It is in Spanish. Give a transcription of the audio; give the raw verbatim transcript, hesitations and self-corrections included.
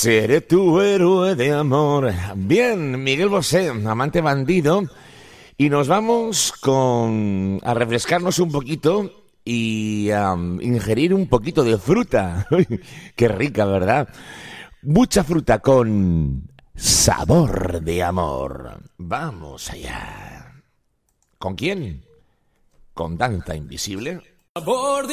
Seré tu héroe de amor. Bien, Miguel Bosé, amante bandido. Y nos vamos con a refrescarnos un poquito y a um, ingerir un poquito de fruta. Qué rica, ¿verdad? Mucha fruta con sabor de amor. Vamos allá. ¿Con quién? ¿Con Danza Invisible? Sabor de